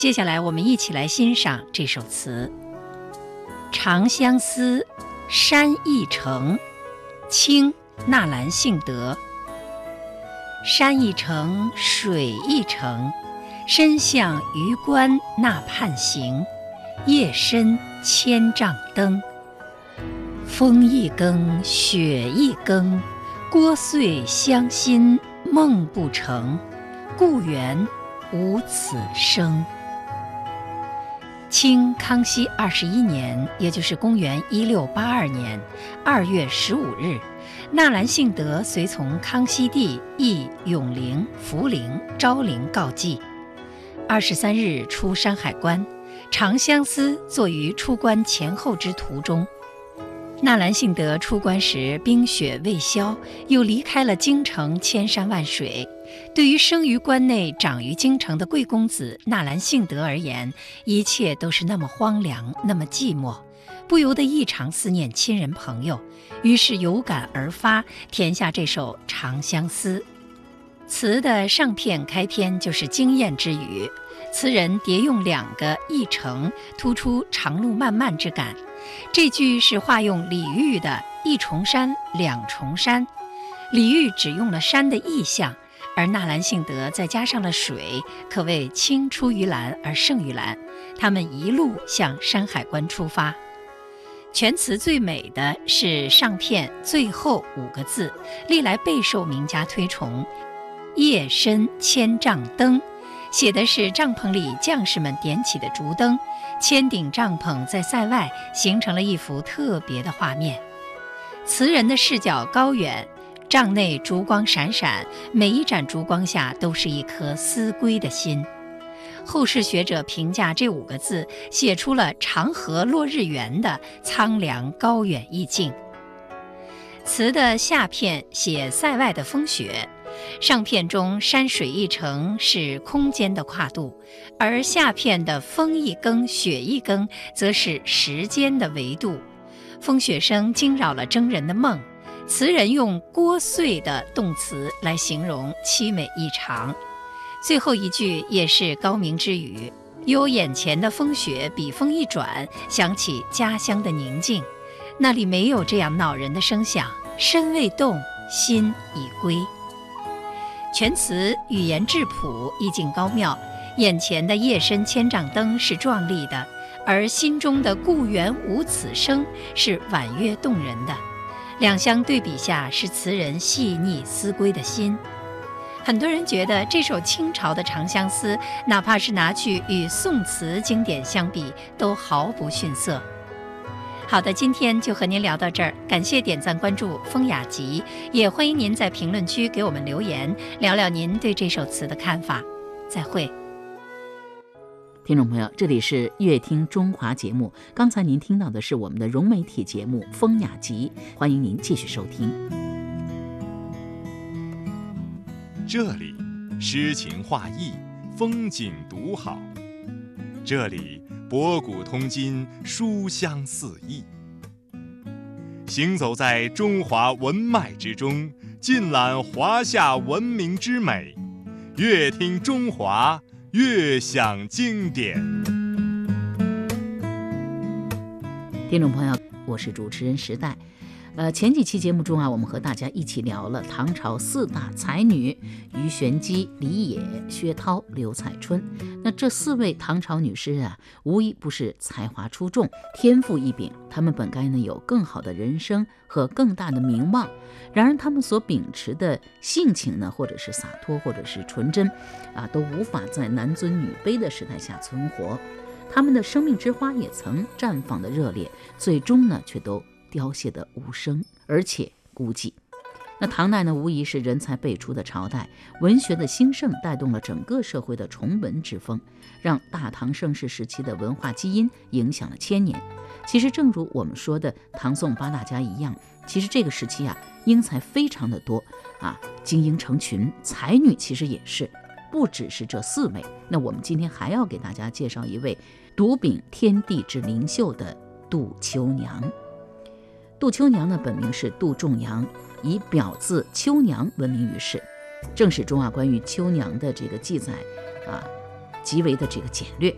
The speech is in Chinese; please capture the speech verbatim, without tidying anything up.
接下来我们一起来欣赏这首词《长相思·山一程》，清·纳兰性德。山一程，水一程，身向榆关那畔行，夜深千丈灯。风一更，雪一更，聒碎乡心梦不成，故园无此声。清康熙二十一年，也就是公元一六八二年二月十五日，纳兰性德随从康熙帝诣永陵、福陵、昭陵告祭。二十三日出山海关，长相思坐于出关前后之途中。纳兰性德出关时冰雪未消，又离开了京城千山万水。对于生于关内长于京城的贵公子纳兰性德而言，一切都是那么荒凉，那么寂寞，不由得异常思念亲人朋友，于是有感而发，填下这首《长相思》。词的上片开篇就是惊艳之语，词人叠用两个一程，突出长路漫漫之感。这句是化用李煜的一重山两重山，李煜只用了山的意象，而纳兰性德再加上了水，可谓青出于蓝而胜于蓝。他们一路向山海关出发。全词最美的是上片最后五个字，历来备受名家推崇，夜深千丈灯，写的是帐篷里将士们点起的烛灯，千顶帐篷在塞外，形成了一幅特别的画面。词人的视角高远，帐内烛光闪闪，每一盏烛光下都是一颗思归的心。后世学者评价这五个字，写出了长河落日圆的苍凉高远意境。词的下片写塞外的风雪，上片中山水一程是空间的跨度，而下片的风一更雪一更则是时间的维度。风雪声惊扰了征人的梦，词人用聒碎的动词来形容凄美异常。最后一句也是高明之语，由眼前的风雪笔锋一转，想起家乡的宁静，那里没有这样恼人的声响，身未动，心已归。全词语言质朴，意境高妙，眼前的夜深千丈灯是壮丽的，而心中的故园无此声是婉约动人的。两相对比下，是词人细腻思归的心。很多人觉得这首清朝的《长相思》，哪怕是拿去与宋词经典相比，都毫不逊色。好的，今天就和您聊到这儿，感谢点赞关注风雅集，也欢迎您在评论区给我们留言，聊聊您对这首词的看法。再会。 听众朋友，这里是乐听中华节目，刚才您听到的是我们的融媒体节目风雅集，欢迎您继续收听。 这里诗情画意，风景独好，这里博古通今，书香四溢。行走在中华文脉之中，尽览华夏文明之美，乐听中华，乐享经典。 听众朋友，我是主持人时代。呃，前几期节目中啊，我们和大家一起聊了唐朝四大才女鱼玄机、李野、薛涛、刘彩春。那这四位唐朝女诗人啊，无一不是才华出众、天赋异禀，她们本该呢有更好的人生和更大的名望。然而，她们所秉持的性情呢，或者是洒脱，或者是纯真，啊，都无法在男尊女卑的时代下存活。她们的生命之花也曾绽放的热烈，最终呢，却都凋谢的无声，而且孤寂。那唐代呢，无疑是人才辈出的朝代，文学的兴盛带动了整个社会的崇文之风，让大唐盛世时期的文化基因影响了千年。其实正如我们说的唐宋八大家一样，其实这个时期啊，英才非常的多啊，精英成群，才女其实也是，不只是这四位。那我们今天还要给大家介绍一位独秉天地之灵秀的杜秋娘。杜秋娘呢，本名是杜仲阳，以表字秋娘闻名于世。正史中啊，关于秋娘的这个记载啊，极为的这个简略。